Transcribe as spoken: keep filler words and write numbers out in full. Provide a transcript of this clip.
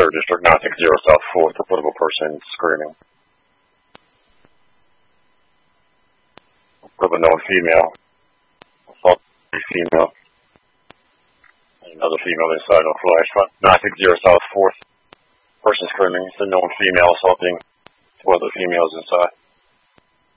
third District, nine six zero South fourth, reportable person screaming. With a known female. Assault female. Another female inside on flash. nine six zero South fourth, person screaming. It's a known female assaulting two other females inside.